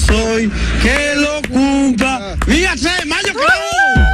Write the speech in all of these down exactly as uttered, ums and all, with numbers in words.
soy, que lo cumpla. ¡Día tres de mayo, claro!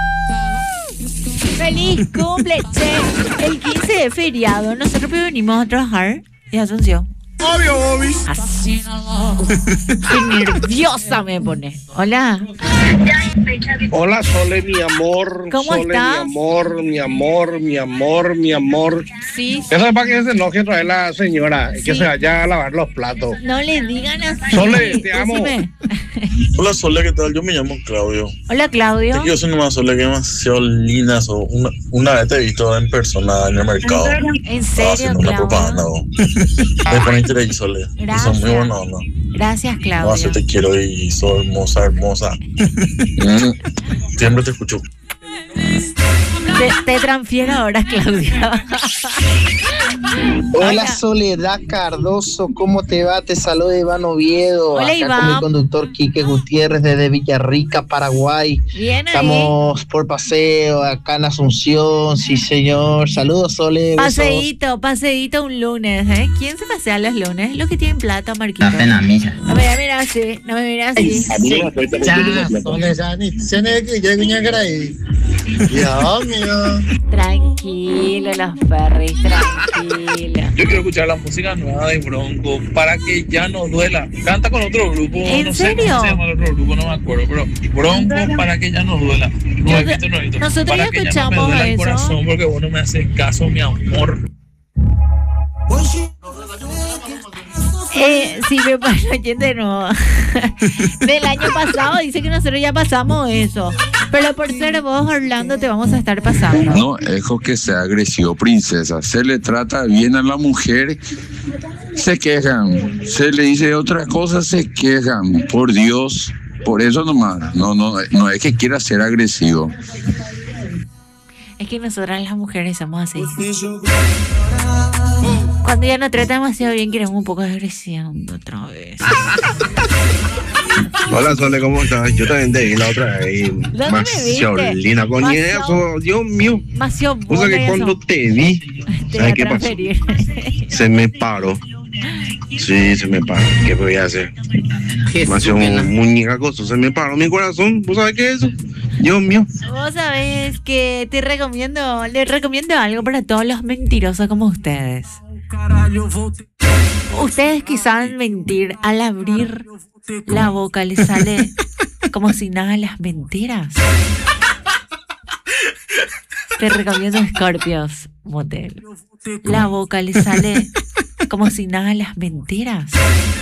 ¡Feliz cumple, che! El quince de feriado, nosotros venimos a trabajar en Asunción. Obvio, Bobby. Así. Qué nerviosa me pone. Hola. Hola, Sole, mi amor. ¿Cómo Sole, estás? mi amor, mi amor, mi amor, mi amor. Sí. Eso es para que se enoje otra vez la señora, Sí. que se vaya a lavar los platos. No le digan así. Sole, te amo. Decime. Hola Sole, ¿qué tal? Yo me llamo Claudio. Hola, Claudio. Yo soy nomás Sole, que demasiado linda. So, una, una vez te he visto en persona en el mercado. ¿En serio, haciendo una propaganda. Claudio? Me pone interés, Sole. Y Gracias. son muy buena onda. Gracias, No, Claudio. así te quiero y soy hermosa, hermosa. Mm, Siempre te escucho. Te, te transfiero ahora, Claudia. Hola Soledad Cardoso, ¿cómo te va? Te saluda Iván Oviedo, Hola, acá Iván. con mi conductor Quique Gutiérrez desde Villarrica, Paraguay. Bien ahí. Estamos por paseo acá en Asunción, sí señor. Saludos Sole. besos. Paseíto, paseíto un lunes, ¿eh? ¿Quién se pasea los lunes? Los que tienen plata, Marquito. La pena mía. No me mira así, no me mira así. Ya, Sole, ya, ni se ne que yo venía por ahí. Dios mío. Tranquilo, los perris, tranquilo. Yo quiero escuchar la música nueva de Bronco para que ya no duela. Canta con otro grupo, ¿En no sé serio? cómo se llama el otro grupo, no me acuerdo, pero Bronco para que ya no duela. Nuevito, nuevito. Nosotros para ya que ya no me escuchamos duela el eso. corazón porque vos no me haces caso, mi amor. Eh, sí, me pasa oyente no. Del año pasado dice que nosotros ya pasamos eso. Pero por ser vos, Orlando, te vamos a estar pasando. No es que sea agresivo, princesa. Se le trata bien a la mujer, se quejan. Se le dice otra cosa, se quejan. Por Dios, por eso nomás. No, no, no es que quiera ser agresivo. Es que nosotras las mujeres somos así. Cuando ya nos trata demasiado bien, queremos un poco de agresión otra vez. Hola, Sole, ¿cómo estás? Yo también te vi la otra vez. ¿Dónde Más me viste? linda con Demasiado- eso, Dios mío. Demasiado O sea que buena cuando eso. te vi, Te voy ¿sabes a qué pasó? transferir. Se me paró. Sí, se me paró. ¿Qué voy a hacer? Demasiado muñecacoso. Se me paró mi corazón. ¿Vos sabés qué es eso? Dios mío. Vos sabés que te recomiendo, les recomiendo algo para todos los mentirosos como ustedes. Ustedes que saben mentir, al abrir la boca les sale como si nada las mentiras. Te recomiendo Scorpios Motel. La boca les sale como si nada las mentiras.